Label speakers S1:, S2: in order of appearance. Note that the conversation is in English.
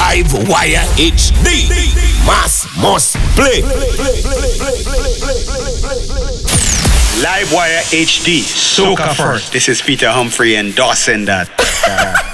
S1: Live Wire HD. Mass must play.
S2: Live Wire HD, Soca First. This is Peter Humphrey endorsing that.